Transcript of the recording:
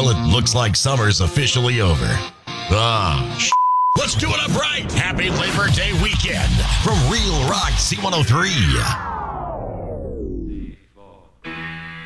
Well, it looks like summer's officially over. Let's do it up right. Happy Labor Day weekend from Real Rock C103.